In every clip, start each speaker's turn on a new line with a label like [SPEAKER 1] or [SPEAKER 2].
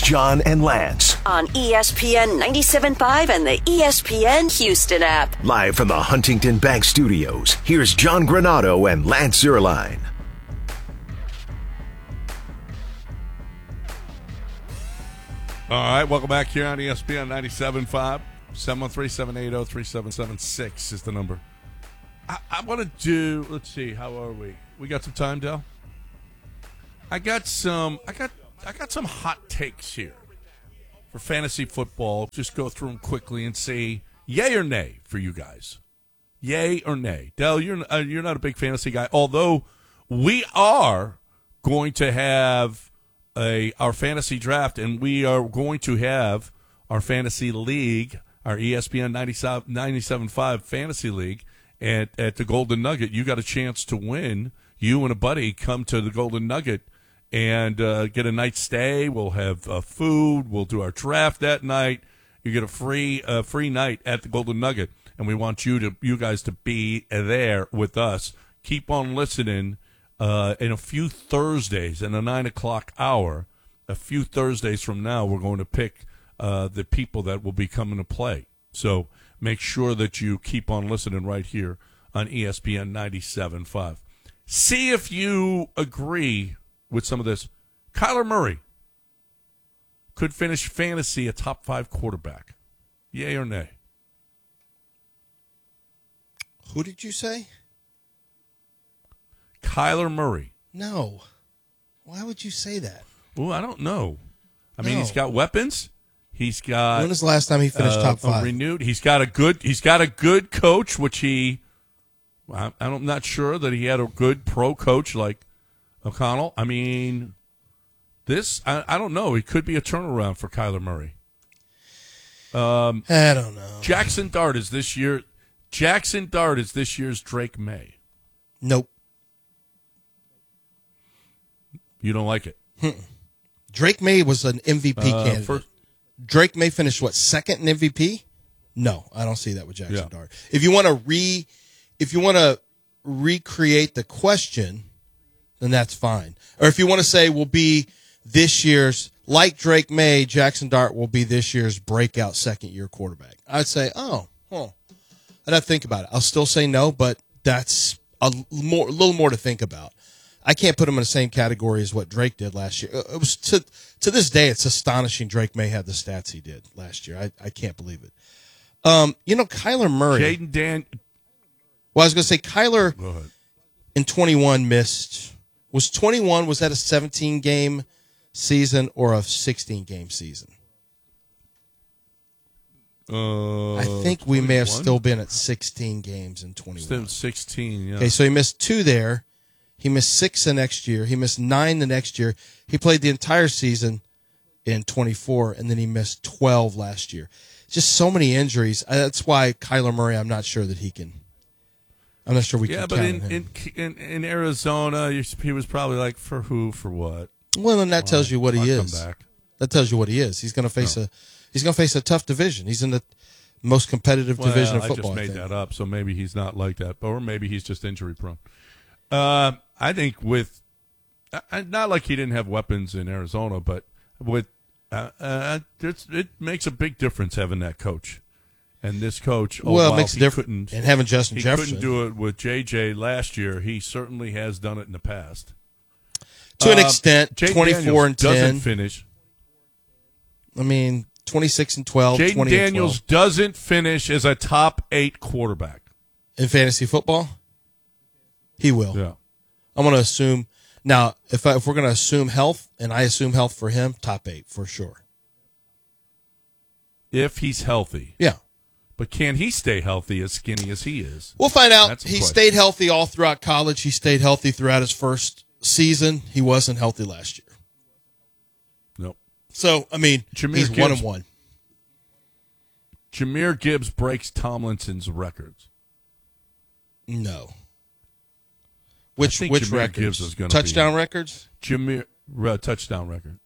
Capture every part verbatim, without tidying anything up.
[SPEAKER 1] John and Lance.
[SPEAKER 2] On E S P N ninety-seven point five and the E S P N Houston app.
[SPEAKER 1] Live from the Huntington Bank Studios, here's John Granado and Lance Zierlein.
[SPEAKER 3] All right, welcome back here on E S P N ninety-seven point five. seven one three, seven eight zero, three seven seven six is the number. I, I want to do, let's see, how are we? We got some time, Del? I got some, I got, I got some hot takes here for fantasy football. Just go through them quickly and say yay or nay for you guys. Yay or nay. Del, you're, uh, you're not a big fantasy guy, although we are going to have a our fantasy draft, and we are going to have our fantasy league, our E S P N ninety-seven point five fantasy league at, at the Golden Nugget. You got a chance to win. You and a buddy come to the Golden Nugget and uh, get a night stay. We'll have uh, food. We'll do our draft that night. You get a free uh, free night at the Golden Nugget, and we want you to you guys to be there with us. Keep on listening. Uh, in a few Thursdays, in the nine o'clock hour, a few Thursdays from now, we're going to pick uh, the people that will be coming to play. So make sure that you keep on listening right here on E S P N ninety-seven point five. See if you agree with some of this. Kyler Murray could finish fantasy a top five quarterback. Yay or nay?
[SPEAKER 4] Who did you say?
[SPEAKER 3] Kyler Murray.
[SPEAKER 4] No. Why would you say that?
[SPEAKER 3] Well, I don't know. I mean,
[SPEAKER 4] No.
[SPEAKER 3] he's got weapons. He's got.
[SPEAKER 4] When was the last time he finished
[SPEAKER 3] uh,
[SPEAKER 4] top five?
[SPEAKER 3] Renewed. He's got a good. He's got a good coach, which he. I, I'm not sure that he had a good pro coach like O'Connell. I mean, this. I, I don't know. It could be a turnaround for Kyler Murray. Um,
[SPEAKER 4] I don't know.
[SPEAKER 3] Jackson Dart is this year. Jackson Dart is this year's Drake May.
[SPEAKER 4] Nope.
[SPEAKER 3] You don't like it?
[SPEAKER 4] Drake May was an M V P
[SPEAKER 3] Uh,
[SPEAKER 4] candidate.
[SPEAKER 3] first-
[SPEAKER 4] Drake May finished, what, second in M V P? No, I don't see that with Jackson
[SPEAKER 3] Yeah.
[SPEAKER 4] Dart. If you want to re, if you want to recreate the question, then that's fine. Or if you want to say will be this year's, like Drake May, Jackson Dart will be this year's breakout second year quarterback. I'd say, oh, huh. I'd have to think about it. I'll still say no, but that's a more, a little more to think about. I can't put him in the same category as what Drake did last year. It was to to this day, it's astonishing Drake May had the stats he did last year. I, I can't believe it. Um, you know, Kyler Murray.
[SPEAKER 3] Jaden Dan.
[SPEAKER 4] Well, I was going to say Kyler
[SPEAKER 3] Go ahead.
[SPEAKER 4] in twenty-one missed. Was twenty-one, was that a seventeen-game season or a sixteen-game season?
[SPEAKER 3] Uh,
[SPEAKER 4] I think we may have
[SPEAKER 3] twenty-one?
[SPEAKER 4] still been at sixteen games in twenty-one.
[SPEAKER 3] Still sixteen, yeah.
[SPEAKER 4] Okay, so he missed two there. He missed six the next year. He missed nine the next year. He played the entire season in twenty-four, and then he missed twelve last year. Just so many injuries. Uh, That's why Kyler Murray, I'm not sure that he can. I'm not sure we
[SPEAKER 3] yeah,
[SPEAKER 4] can
[SPEAKER 3] but
[SPEAKER 4] count
[SPEAKER 3] in,
[SPEAKER 4] on him.
[SPEAKER 3] in in in Arizona, he was probably like, for who, for what?
[SPEAKER 4] Well, and that tells you what he
[SPEAKER 3] I'll
[SPEAKER 4] is.
[SPEAKER 3] come back.
[SPEAKER 4] That tells you what he is. He's going to face
[SPEAKER 3] No.
[SPEAKER 4] a he's going to face a tough division. He's in the most competitive
[SPEAKER 3] Well,
[SPEAKER 4] division of
[SPEAKER 3] I
[SPEAKER 4] football.
[SPEAKER 3] just
[SPEAKER 4] I
[SPEAKER 3] made
[SPEAKER 4] think.
[SPEAKER 3] that up, so maybe he's not like that, or maybe he's just injury prone. Uh, I think with uh, not like he didn't have weapons in Arizona, but with uh, uh, it's, it makes a big difference having that coach. And this coach, oh,
[SPEAKER 4] Well, it
[SPEAKER 3] while
[SPEAKER 4] makes a
[SPEAKER 3] he
[SPEAKER 4] difference.
[SPEAKER 3] couldn't-
[SPEAKER 4] And having Justin
[SPEAKER 3] he
[SPEAKER 4] Jefferson.
[SPEAKER 3] couldn't do it with J J last year. He certainly has done it in the past.
[SPEAKER 4] To an
[SPEAKER 3] Uh,
[SPEAKER 4] extent,
[SPEAKER 3] Jaden
[SPEAKER 4] twenty-four
[SPEAKER 3] Daniels
[SPEAKER 4] and ten.
[SPEAKER 3] doesn't finish.
[SPEAKER 4] I mean, twenty-six and twelve.
[SPEAKER 3] Jaden
[SPEAKER 4] twenty and
[SPEAKER 3] Daniels
[SPEAKER 4] twelve.
[SPEAKER 3] doesn't finish as a top eight quarterback.
[SPEAKER 4] In fantasy football, he will.
[SPEAKER 3] Yeah.
[SPEAKER 4] I'm going to assume now. If I, if we're going to assume health, and I assume health for him, top eight for sure.
[SPEAKER 3] If he's healthy.
[SPEAKER 4] Yeah,
[SPEAKER 3] But can he stay healthy as skinny as he is?
[SPEAKER 4] we'll find out.
[SPEAKER 3] That's the
[SPEAKER 4] He
[SPEAKER 3] question.
[SPEAKER 4] stayed healthy all throughout college. He stayed healthy throughout his first season. He wasn't healthy last year.
[SPEAKER 3] Nope.
[SPEAKER 4] So I mean,
[SPEAKER 3] Jahmyr
[SPEAKER 4] he's
[SPEAKER 3] Gibbs-
[SPEAKER 4] one and one.
[SPEAKER 3] Jahmyr Gibbs breaks Tomlinson's records.
[SPEAKER 4] No. Which
[SPEAKER 3] think
[SPEAKER 4] which
[SPEAKER 3] Jahmyr
[SPEAKER 4] records?
[SPEAKER 3] Gibbs is gonna
[SPEAKER 4] Touchdown
[SPEAKER 3] be-
[SPEAKER 4] records?
[SPEAKER 3] Jahmyr uh, touchdown record.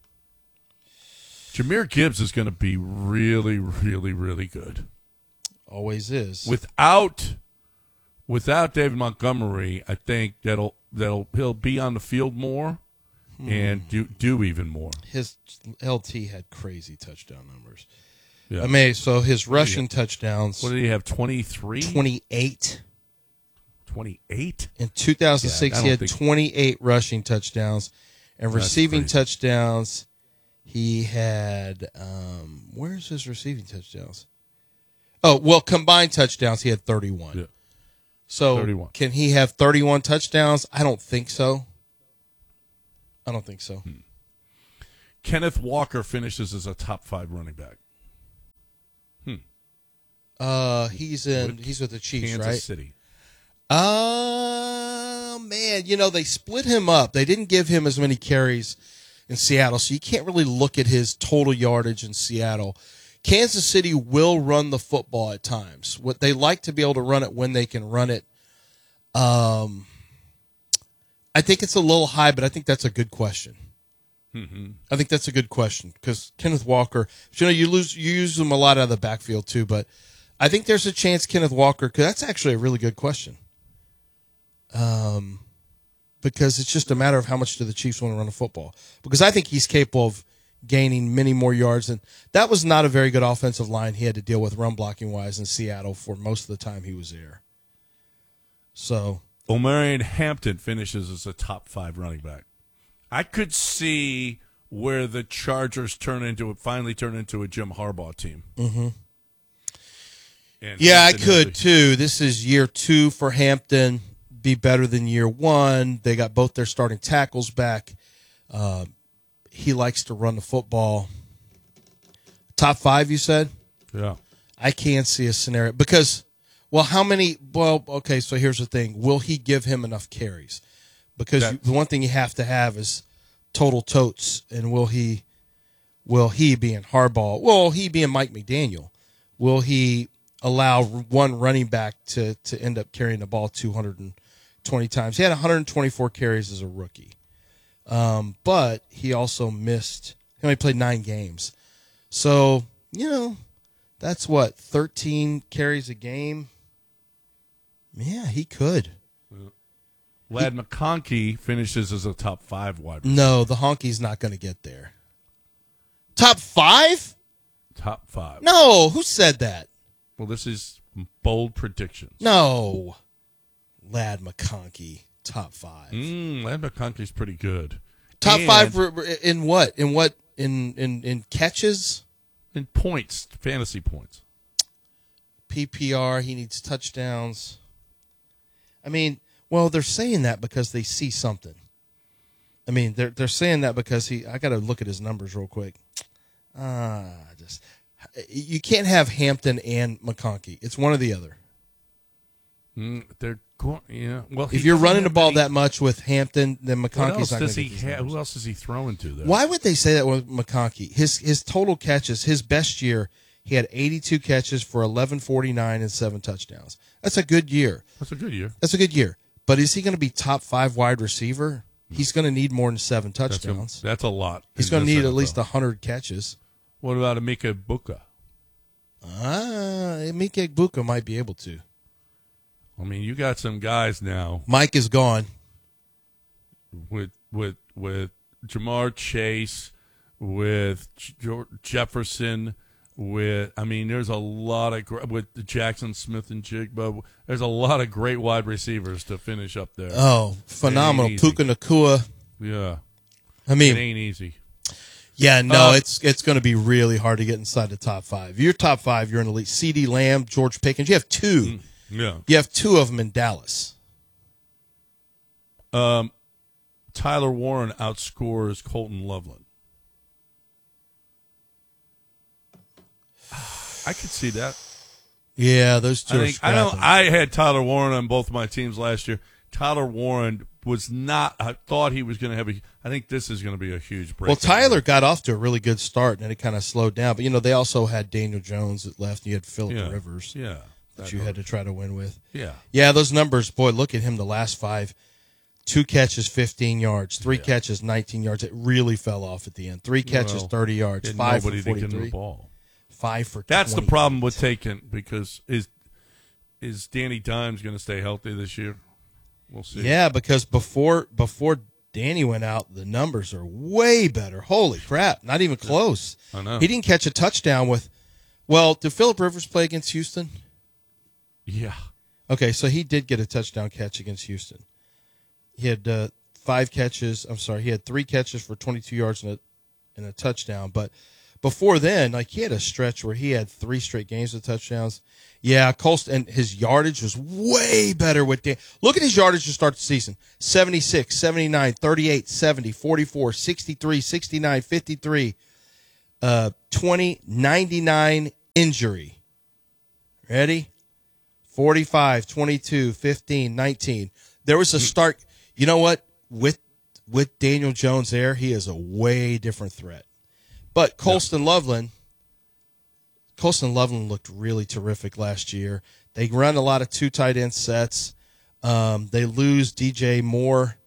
[SPEAKER 3] Jahmyr Gibbs is going to be really, really, really good.
[SPEAKER 4] Always is.
[SPEAKER 3] Without, without David Montgomery, I think that'll that'll he'll be on the field more, and do do even more.
[SPEAKER 4] His L T had crazy touchdown numbers.
[SPEAKER 3] Yeah.
[SPEAKER 4] I mean, so his rushing touchdowns,
[SPEAKER 3] What did he have? twenty-three?
[SPEAKER 4] twenty-eight.
[SPEAKER 3] twenty-eight?
[SPEAKER 4] In two thousand six,
[SPEAKER 3] Yeah, I
[SPEAKER 4] he
[SPEAKER 3] don't
[SPEAKER 4] had
[SPEAKER 3] think-
[SPEAKER 4] twenty-eight rushing touchdowns. And
[SPEAKER 3] That's
[SPEAKER 4] receiving
[SPEAKER 3] crazy.
[SPEAKER 4] touchdowns, he had, um, where's his receiving touchdowns? Oh, well, combined touchdowns, he had thirty-one.
[SPEAKER 3] Yeah.
[SPEAKER 4] So
[SPEAKER 3] thirty-one.
[SPEAKER 4] can he have thirty-one touchdowns? I don't think so. I don't think so.
[SPEAKER 3] Hmm. Kenneth Walker finishes as a top five running back.
[SPEAKER 4] Uh, he's in.
[SPEAKER 3] With
[SPEAKER 4] He's with the Chiefs,
[SPEAKER 3] Kansas
[SPEAKER 4] right?
[SPEAKER 3] City.
[SPEAKER 4] Oh, man. You know, they split him up. They didn't give him as many carries in Seattle, so you can't really look at his total yardage in Seattle. Kansas City will run the football at times. What they like to be able to run it when they can run it. Um, I think it's a little high, but I think that's a good question.
[SPEAKER 3] Mm-hmm.
[SPEAKER 4] I think that's a good question because Kenneth Walker, you know, you lose, you use him a lot out of the backfield too, but I think there's a chance Kenneth Walker, because that's actually a really good question. Um, because it's just a matter of how much do the Chiefs want to run the football. Because I think he's capable of gaining many more yards. And that was not a very good offensive line he had to deal with run blocking wise in Seattle for most of the time he was there. So
[SPEAKER 3] Omarion Hampton finishes as a top five running back. I could see where the Chargers turn into finally turn into a Jim Harbaugh team.
[SPEAKER 4] Mm-hmm.
[SPEAKER 3] And
[SPEAKER 4] yeah, I
[SPEAKER 3] Hampton
[SPEAKER 4] could
[SPEAKER 3] is a-
[SPEAKER 4] too. This is year two for Hampton. Be better than year one. They got both their starting tackles back. Uh, he likes to run the football. Top five, you said?
[SPEAKER 3] Yeah.
[SPEAKER 4] I can't see a scenario because, well, how many? Well, okay. So here's the thing: will he give him enough carries? Because
[SPEAKER 3] That-
[SPEAKER 4] you, the one thing you have to have is total totes, and will he? Will he being Harbaugh? Will he being Mike McDaniel? Will he allow one running back to to end up carrying the ball two hundred twenty times? He had one hundred twenty-four carries as a rookie, um, but he also missed. He only played nine games, so you know that's what thirteen carries a game. Yeah, he could.
[SPEAKER 3] Lad McConkey finishes as a top five wide receiver.
[SPEAKER 4] No, the honky's not going to get there. Top five?
[SPEAKER 3] Top five.
[SPEAKER 4] No, who said that?
[SPEAKER 3] Well, this is bold predictions.
[SPEAKER 4] No. Lad McConkey, top five.
[SPEAKER 3] Mm, Lad McConkey's pretty good.
[SPEAKER 4] Top
[SPEAKER 3] And
[SPEAKER 4] five r- r- in what? In what? In, in, in catches?
[SPEAKER 3] in points, fantasy points.
[SPEAKER 4] P P R, he needs touchdowns. I mean, well, they're saying that because they see something. I mean, they're they're saying that because he. I got to look at his numbers real quick. Ah, just you can't have Hampton and McConkey. It's one or the other.
[SPEAKER 3] Mm, they're going, yeah. Well, he
[SPEAKER 4] If you're
[SPEAKER 3] doesn't
[SPEAKER 4] running the
[SPEAKER 3] have
[SPEAKER 4] ball
[SPEAKER 3] many-
[SPEAKER 4] that much with Hampton, then
[SPEAKER 3] what
[SPEAKER 4] McConkey's
[SPEAKER 3] else
[SPEAKER 4] not going
[SPEAKER 3] does
[SPEAKER 4] to
[SPEAKER 3] he
[SPEAKER 4] get these
[SPEAKER 3] have?
[SPEAKER 4] numbers.
[SPEAKER 3] Who else is he throwing to? There?
[SPEAKER 4] Why would they say that with McConkey? His his total catches, his best year, he had eighty-two catches for eleven forty-nine and seven touchdowns. That's a good year.
[SPEAKER 3] That's a good year.
[SPEAKER 4] That's a good year. But is he going to be top five wide receiver? He's going to need more than seven
[SPEAKER 3] That's a,
[SPEAKER 4] touchdowns.
[SPEAKER 3] that's a lot.
[SPEAKER 4] He's
[SPEAKER 3] in
[SPEAKER 4] going to
[SPEAKER 3] this
[SPEAKER 4] need at
[SPEAKER 3] N F L.
[SPEAKER 4] least one hundred catches.
[SPEAKER 3] What about Emeka Buka?
[SPEAKER 4] Ah, Mike Buka might be able to.
[SPEAKER 3] I mean, you got some guys now
[SPEAKER 4] Mike is gone.
[SPEAKER 3] with with with Jamar Chase, with J- Jefferson, with I mean, there's a lot of gr- with Jackson Smith and Jigba. There's a lot of great wide receivers to finish up there.
[SPEAKER 4] Oh, phenomenal.
[SPEAKER 3] It ain't easy.
[SPEAKER 4] Puka Nakua.
[SPEAKER 3] Yeah,
[SPEAKER 4] I
[SPEAKER 3] it
[SPEAKER 4] mean,
[SPEAKER 3] ain't easy.
[SPEAKER 4] yeah, no,
[SPEAKER 3] Uh,
[SPEAKER 4] it's it's going to be really hard to get inside the top five. If you're top five, you're in the league. C D Lamb, George Pickens. You have two.
[SPEAKER 3] Yeah.
[SPEAKER 4] You have two of them in Dallas.
[SPEAKER 3] Um, Tyler Warren outscores Colton Loveland. I could see that.
[SPEAKER 4] Yeah, those two
[SPEAKER 3] I
[SPEAKER 4] are
[SPEAKER 3] think I don't.
[SPEAKER 4] scrapping.
[SPEAKER 3] I had Tyler Warren on both my teams last year. Tyler Warren was not. I thought he was going to have a. I think this is going to be a huge break.
[SPEAKER 4] Well, Tyler got off to a really good start, and then it kind of slowed down. But, you know, they also had Daniel Jones that left, and you had Phillip
[SPEAKER 3] yeah.
[SPEAKER 4] Rivers
[SPEAKER 3] Yeah,
[SPEAKER 4] that you had to try to win with.
[SPEAKER 3] Yeah,
[SPEAKER 4] Yeah, those numbers, boy, look at him the last five. Two catches, fifteen yards. Three catches, nineteen yards. It really fell off at the end. Three catches,
[SPEAKER 3] Well,
[SPEAKER 4] thirty yards.
[SPEAKER 3] and
[SPEAKER 4] Five
[SPEAKER 3] nobody
[SPEAKER 4] for
[SPEAKER 3] to get him
[SPEAKER 4] forty-three.
[SPEAKER 3] the ball.
[SPEAKER 4] Five for
[SPEAKER 3] That's the
[SPEAKER 4] twenty.
[SPEAKER 3] problem with taking because is is Danny Dimes going to stay healthy this year? We'll see.
[SPEAKER 4] Yeah, because before before Danny went out, the numbers are way better. Holy crap, not even close.
[SPEAKER 3] I know.
[SPEAKER 4] He didn't catch a touchdown with, well, did Phillip Rivers play against Houston?
[SPEAKER 3] Yeah.
[SPEAKER 4] Okay, so he did get a touchdown catch against Houston. He had uh, five catches. I'm sorry, he had three catches for twenty-two yards and a, and a touchdown. But before then, like he had a stretch where he had three straight games with touchdowns. Yeah, Colston, and his yardage was way better with Dan. Look at his yardage to start the season. seventy-six, seventy-nine, thirty-eight, seventy, forty-four, sixty-three, sixty-nine, fifty-three, uh, twenty, ninety-nine, injury. Ready? forty-five, twenty-two, fifteen, nineteen. There was a start. You know what? With with Daniel Jones there, he is a way different threat. But Colston yeah. Loveland, Colston Loveland looked really terrific last year. They run a lot of two tight end sets. Um, they lose D J Moore.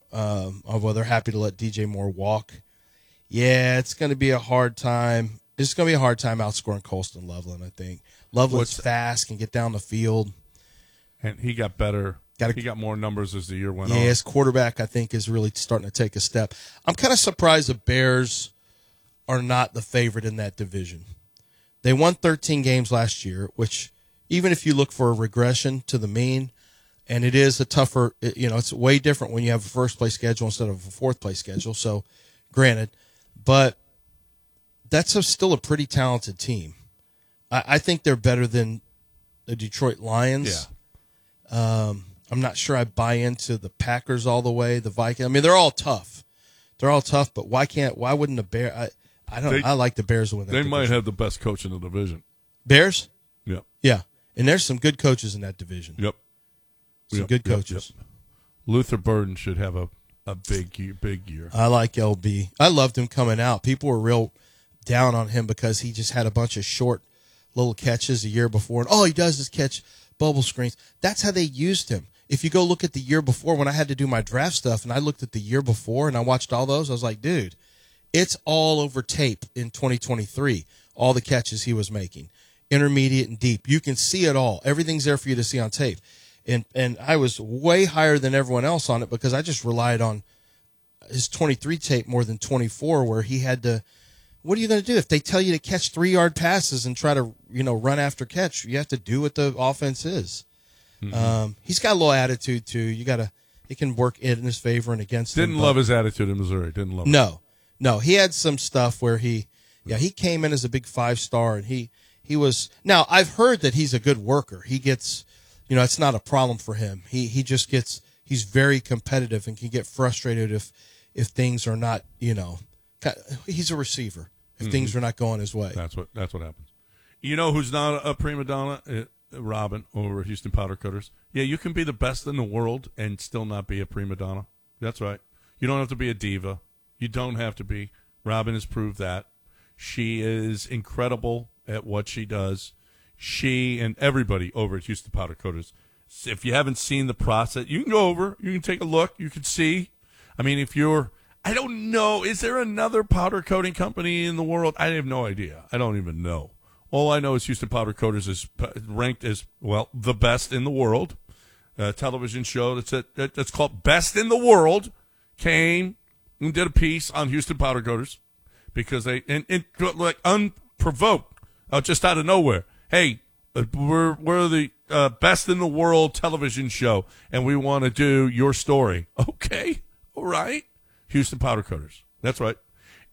[SPEAKER 4] Um, although they're happy to let D J Moore walk. Yeah, it's going to be a hard time. It's going to be a hard time outscoring Colston Loveland, I think. Loveland's What's, fast, can get down the field.
[SPEAKER 3] And he got better.
[SPEAKER 4] Gotta,
[SPEAKER 3] he got more numbers as the year went
[SPEAKER 4] yeah,
[SPEAKER 3] on.
[SPEAKER 4] Yeah, his quarterback, I think, is really starting to take a step. I'm kind of surprised the Bears are not the favorite in that division. They won thirteen games last year, which even if you look for a regression to the mean, and it is a tougher, you know, it's way different when you have a first-place schedule instead of a fourth-place schedule, so granted. But that's a, still a pretty talented team. I, I think they're better than the Detroit Lions.
[SPEAKER 3] Yeah.
[SPEAKER 4] Um, I'm not sure I buy into the Packers all the way, the Vikings. I mean, they're all tough. They're all tough, but why can't, why wouldn't the Bears, I, I don't,
[SPEAKER 3] they,
[SPEAKER 4] I like the Bears to win that
[SPEAKER 3] They
[SPEAKER 4] division.
[SPEAKER 3] might have the best coach in the division.
[SPEAKER 4] Bears?
[SPEAKER 3] Yep.
[SPEAKER 4] Yeah. And there's some good coaches in that division.
[SPEAKER 3] Yep.
[SPEAKER 4] Some
[SPEAKER 3] yep.
[SPEAKER 4] good
[SPEAKER 3] yep.
[SPEAKER 4] coaches.
[SPEAKER 3] Yep. Luther Burden should have a, a big year, big year.
[SPEAKER 4] I like L B. I loved him coming out. People were real down on him because he just had a bunch of short little catches the year before. And all he does is catch bubble screens. That's how they used him. If you go look at the year before when I had to do my draft stuff and I looked at the year before and I watched all those, I was like, dude, it's all over tape in twenty twenty-three, all the catches he was making, intermediate and deep. You can see it all. Everything's there for you to see on tape. And and I was way higher than everyone else on it because I just relied on his twenty-three tape more than twenty-four, where he had to, what are you going to do? If they tell you to catch three-yard passes and try to, you know, run after catch, you have to do what the offense is. Mm-hmm. Um, he's got a little attitude, too. You got to, it can work in his favor and against him.
[SPEAKER 3] Didn't love his attitude in Missouri. Didn't love it.
[SPEAKER 4] No. No, he had some stuff where he, yeah, he came in as a big five-star, and he, he was, now, I've heard that he's a good worker. He gets, you know, it's not a problem for him. He he just gets, he's very competitive and can get frustrated if, if things are not, you know, he's a receiver. If mm-hmm. things are not going his way.
[SPEAKER 3] That's what, that's what happens. You know who's not a prima donna? Uh, Robin over at Houston Powder Coaters. Yeah, you can be the best in the world and still not be a prima donna. That's right. You don't have to be a diva. You don't have to be. Robin has proved that. She is incredible at what she does. She and everybody over at Houston Powder Coaters. If you haven't seen the process, you can go over. You can take a look. You can see. I mean, if you're, I don't know, is there another powder coating company in the world? I have no idea. I don't even know. All I know is Houston Powder Coaters is ranked as, well, the best in the world. A television show that's, a, that's called Best in the World came and did a piece on Houston Powder Coaters because they, and, and like unprovoked, uh, just out of nowhere. Hey, we're we're the uh, best in the world television show, and we want to do your story. Okay, all right. Houston Powder Coaters. That's right.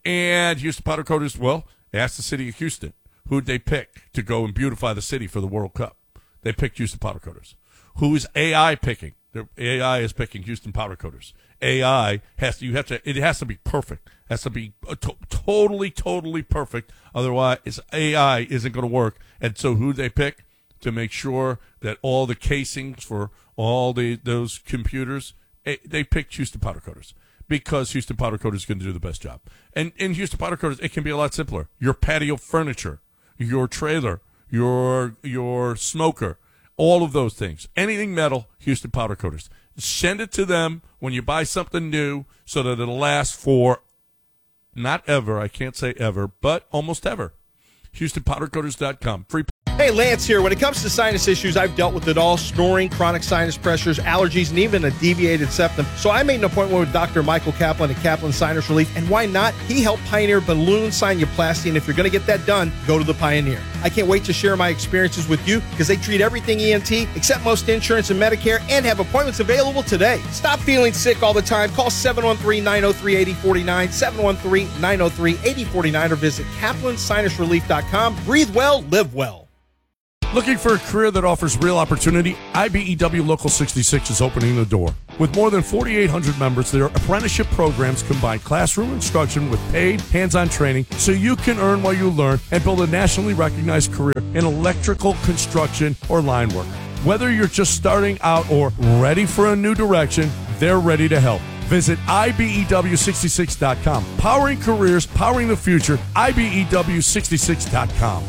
[SPEAKER 3] And Houston Powder Coaters, well, they asked the city of Houston, who'd they pick to go and beautify the city for the World Cup? They picked Houston Powder Coaters. Who's A I picking? Their A I is picking Houston Powder Coaters. A I has to, you have to, it has to be perfect. It has to be to- totally, totally perfect. Otherwise, A I isn't going to work. And so who they pick to make sure that all the casings for all the those computers, they picked Houston Powder Coaters because Houston Powder Coaters is going to do the best job. And in Houston Powder Coaters, it can be a lot simpler. Your patio furniture, your trailer, your your smoker, all of those things. Anything metal, Houston Powder Coaters. Send it to them when you buy something new so that it'll last for not ever, I can't say ever, but almost ever. Houston Powder Coaters dot com. Free
[SPEAKER 4] Hey, Lance here. When it comes to sinus issues, I've dealt with it all. Snoring, chronic sinus pressures, allergies, and even a deviated septum. So I made an appointment with Doctor Michael Kaplan at Kaplan Sinus Relief. And why not? He helped pioneer balloon sinuplasty. And if you're going to get that done, go to the Pioneer. I can't wait to share my experiences with you because they treat everything E N T, accept most insurance and Medicare, and have appointments available today. Stop feeling sick all the time. Call seven one three, nine oh three, eight oh four nine, seven one three, nine oh three, eight oh four nine, or visit kaplan sinus relief dot com. Breathe well, live well.
[SPEAKER 3] Looking for a career that offers real opportunity? I B E W Local sixty-six is opening the door. With more than forty-eight hundred members, their apprenticeship programs combine classroom instruction with paid, hands-on training so you can earn while you learn and build a nationally recognized career in electrical, construction, or line work. Whether you're just starting out or ready for a new direction, they're ready to help. Visit I B E W sixty-six dot com. Powering careers, powering the future, I B E W sixty-six dot com.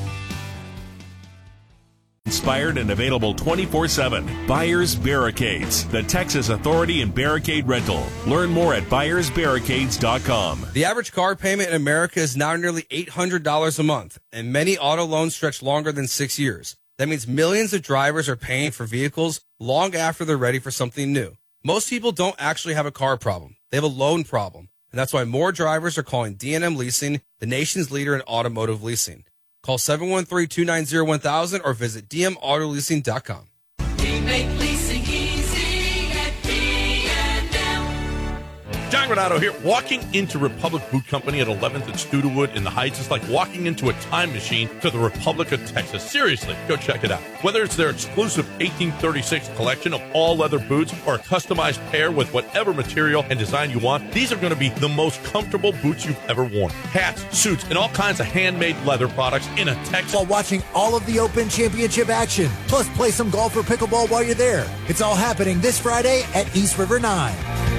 [SPEAKER 5] Inspired and available twenty-four seven. Buyers Barricades, the Texas authority in barricade rental. Learn more at buyers barricades dot com.
[SPEAKER 6] The average car payment in America is now nearly eight hundred dollars a month, and many auto loans stretch longer than six years. That means millions of drivers are paying for vehicles long after they're ready for something new. Most people don't actually have a car problem. They have a loan problem, and that's why more drivers are calling D and M Leasing, the nation's leader in automotive leasing. Call seven one three, two nine zero, one thousand or visit d m auto leasing dot com.
[SPEAKER 7] We make leasing easy at D and M.
[SPEAKER 3] John Granado here. Walking into Republic Boot Company at eleventh and Studewood in the Heights is like walking into a time machine to the Republic of Texas. Seriously, go check it out. Whether it's their exclusive eighteen thirty-six collection of all leather boots or a customized pair with whatever material and design you want, these are going to be the most comfortable boots you've ever worn. Hats, suits, and all kinds of handmade leather products in a Texas.
[SPEAKER 8] While watching all of the Open Championship action. Plus, play some golf or pickleball while you're there. It's all happening this Friday at East River nine.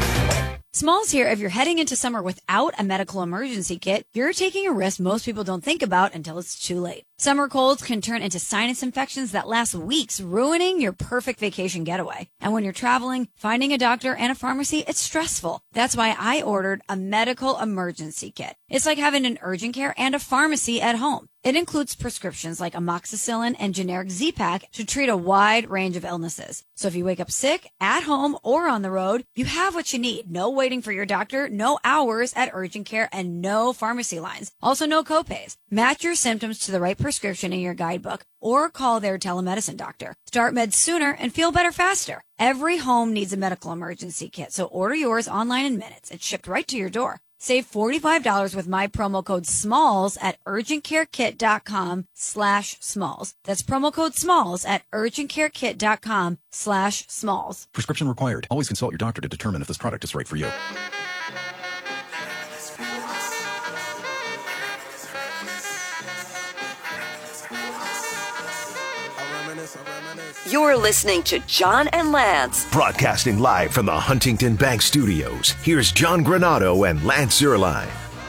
[SPEAKER 9] Smalls here. If you're heading into summer without a medical emergency kit, you're taking a risk most people don't think about until it's too late. Summer colds can turn into sinus infections that last weeks, ruining your perfect vacation getaway. And when you're traveling, finding a doctor and a pharmacy, it's stressful. That's why I ordered a medical emergency kit. It's like having an urgent care and a pharmacy at home. It includes prescriptions like amoxicillin and generic Z-Pak to treat a wide range of illnesses. So if you wake up sick, at home, or on the road, you have what you need. No waiting for your doctor, no hours at urgent care, and no pharmacy lines. Also, no copays. Match your symptoms to the right prescription in your guidebook or call their telemedicine doctor. Start meds sooner and feel better faster. Every home needs a medical emergency kit, so order yours online in minutes. It's shipped right to your door. Save forty-five dollars with my promo code SMALLS at urgentcarekit.com slash SMALLS. That's promo code SMALLS at urgentcarekit.com slash SMALLS.
[SPEAKER 10] Prescription required. Always consult your doctor to determine if this product is right for you.
[SPEAKER 2] You're listening to John and Lance.
[SPEAKER 1] Broadcasting live from the Huntington Bank Studios, here's John Granado and Lance Zierlein.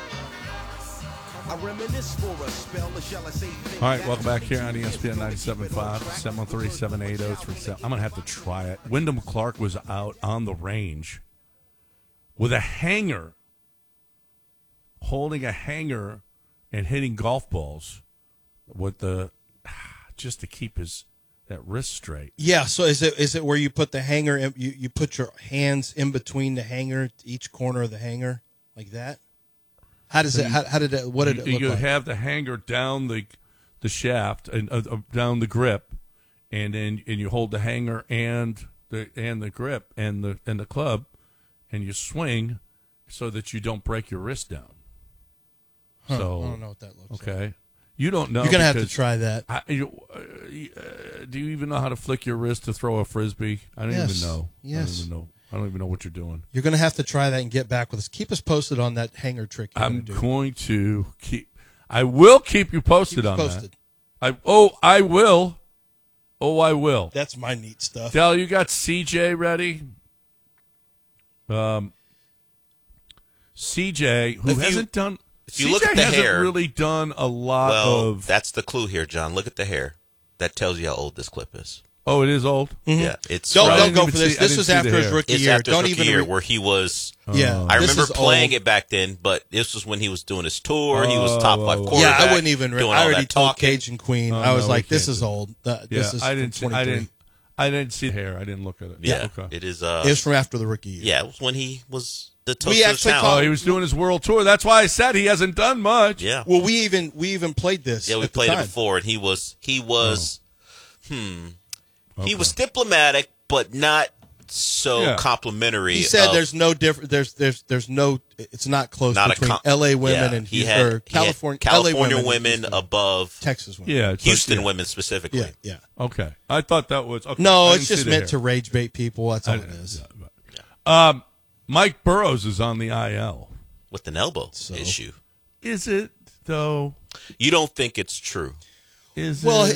[SPEAKER 3] All right, welcome back here on E S P N ninety-seven point five, seven one three, seven eight zero, three seven. I'm going to have to try it. Wyndham Clark was out on the range with a hanger, holding a hanger and hitting golf balls with the just to keep his that wrist straight.
[SPEAKER 4] Yeah, so is it is it where you put the hanger, in, you, you put your hands in between the hanger, each corner of the hanger, like that? How does
[SPEAKER 3] so
[SPEAKER 4] it,
[SPEAKER 3] you,
[SPEAKER 4] how, how did it, what did
[SPEAKER 3] you,
[SPEAKER 4] it look
[SPEAKER 3] you
[SPEAKER 4] like?
[SPEAKER 3] You have the hanger down the the shaft, and uh, down the grip, and then and you hold the hanger and the and the grip and the and the club, and you swing so that you don't break your wrist down.
[SPEAKER 4] Huh,
[SPEAKER 3] so
[SPEAKER 4] I don't know what that looks
[SPEAKER 3] okay.
[SPEAKER 4] like.
[SPEAKER 3] You don't know.
[SPEAKER 4] You're going to have to try that.
[SPEAKER 3] I, you, uh, do you even know how to flick your wrist to throw a Frisbee? I don't
[SPEAKER 4] yes.
[SPEAKER 3] even know.
[SPEAKER 4] Yes.
[SPEAKER 3] I don't even know. I don't even know what you're doing.
[SPEAKER 4] You're going to have to try that and get back with us. Keep us posted on that hanger trick.
[SPEAKER 3] I'm
[SPEAKER 4] do.
[SPEAKER 3] going to keep. I will keep you posted
[SPEAKER 4] keep
[SPEAKER 3] on
[SPEAKER 4] posted.
[SPEAKER 3] that. I oh I will. Oh I will.
[SPEAKER 4] That's my neat stuff.
[SPEAKER 3] Del, you got C J ready? Um, C J, who
[SPEAKER 11] if
[SPEAKER 3] hasn't
[SPEAKER 11] you,
[SPEAKER 3] done.
[SPEAKER 11] If you
[SPEAKER 3] C J
[SPEAKER 11] look at the
[SPEAKER 3] hasn't
[SPEAKER 11] hair,
[SPEAKER 3] really done a lot
[SPEAKER 11] well,
[SPEAKER 3] of.
[SPEAKER 11] That's the clue here, John. Look at the hair. That tells you how old this clip is.
[SPEAKER 3] Oh, it is old.
[SPEAKER 4] Mm-hmm.
[SPEAKER 11] Yeah, it's
[SPEAKER 4] don't
[SPEAKER 3] I
[SPEAKER 4] don't
[SPEAKER 3] didn't
[SPEAKER 4] go
[SPEAKER 3] even
[SPEAKER 4] for this.
[SPEAKER 3] see- I
[SPEAKER 4] this
[SPEAKER 3] didn't
[SPEAKER 4] was
[SPEAKER 3] see the
[SPEAKER 4] after his
[SPEAKER 3] hair.
[SPEAKER 4] rookie
[SPEAKER 11] it's
[SPEAKER 4] year.
[SPEAKER 11] after his
[SPEAKER 4] Don't
[SPEAKER 11] rookie
[SPEAKER 4] even.
[SPEAKER 11] year
[SPEAKER 4] re-
[SPEAKER 11] where he was.
[SPEAKER 4] yeah,
[SPEAKER 11] I
[SPEAKER 4] this
[SPEAKER 11] remember
[SPEAKER 4] is
[SPEAKER 11] playing
[SPEAKER 4] old.
[SPEAKER 11] it back then, but this was when he was doing his tour. he was
[SPEAKER 3] Oh,
[SPEAKER 11] top five
[SPEAKER 3] oh, oh.
[SPEAKER 11] quarterback.
[SPEAKER 4] Yeah, I wouldn't even. Re-
[SPEAKER 11] doing
[SPEAKER 4] I
[SPEAKER 11] all
[SPEAKER 4] already
[SPEAKER 11] that
[SPEAKER 4] told
[SPEAKER 11] talking.
[SPEAKER 4] Cajun Queen.
[SPEAKER 3] Oh,
[SPEAKER 4] I was
[SPEAKER 3] no, we
[SPEAKER 4] like, "This
[SPEAKER 3] can't
[SPEAKER 4] is
[SPEAKER 3] do
[SPEAKER 4] old. Uh,
[SPEAKER 3] Yeah,
[SPEAKER 4] this is
[SPEAKER 3] I
[SPEAKER 4] from
[SPEAKER 3] didn't. See, I
[SPEAKER 4] twenty-three.
[SPEAKER 3] didn't. I didn't see the hair. I didn't look at it.
[SPEAKER 11] Yeah,
[SPEAKER 3] Okay.
[SPEAKER 11] it is. Uh,
[SPEAKER 4] It was from after the rookie year.
[SPEAKER 11] yeah, it was when he was the toast
[SPEAKER 4] We
[SPEAKER 11] of the
[SPEAKER 4] actually
[SPEAKER 11] town.
[SPEAKER 4] called-
[SPEAKER 3] Oh, he was doing his world tour. That's why I said he hasn't done much.
[SPEAKER 11] Yeah,
[SPEAKER 4] Well, we even we even played this.
[SPEAKER 11] yeah, we
[SPEAKER 4] at the
[SPEAKER 11] played it
[SPEAKER 4] time.
[SPEAKER 11] before, and he was he was, hmm,
[SPEAKER 3] Okay.
[SPEAKER 11] he was diplomatic, but not so
[SPEAKER 3] Yeah.
[SPEAKER 11] complimentary.
[SPEAKER 4] He said
[SPEAKER 11] of-
[SPEAKER 4] there's no different. There's there's there's no. It's not close
[SPEAKER 11] not a
[SPEAKER 4] between
[SPEAKER 11] com-
[SPEAKER 4] L A women
[SPEAKER 11] yeah,
[SPEAKER 4] and
[SPEAKER 11] he
[SPEAKER 4] Houston,
[SPEAKER 11] had,
[SPEAKER 4] or
[SPEAKER 11] he had
[SPEAKER 4] California
[SPEAKER 11] California
[SPEAKER 4] L A women, and
[SPEAKER 11] women
[SPEAKER 4] Houston.
[SPEAKER 11] above
[SPEAKER 4] Texas women.
[SPEAKER 3] Yeah, it's
[SPEAKER 11] Houston
[SPEAKER 3] like, yeah.
[SPEAKER 11] women specifically.
[SPEAKER 4] Yeah, yeah.
[SPEAKER 3] Okay, I thought that was okay.
[SPEAKER 4] No,
[SPEAKER 3] I
[SPEAKER 4] it's
[SPEAKER 3] didn't see
[SPEAKER 4] just
[SPEAKER 3] the
[SPEAKER 4] meant
[SPEAKER 3] hair.
[SPEAKER 4] to rage bait people. That's all
[SPEAKER 3] I
[SPEAKER 4] it
[SPEAKER 3] didn't-
[SPEAKER 4] is.
[SPEAKER 3] yeah, but- Um, Mike Burrows is on the I L.
[SPEAKER 11] With an elbow
[SPEAKER 4] So-
[SPEAKER 11] issue.
[SPEAKER 3] Is it though?
[SPEAKER 11] You don't think it's true?
[SPEAKER 3] Is
[SPEAKER 4] Well,
[SPEAKER 3] it?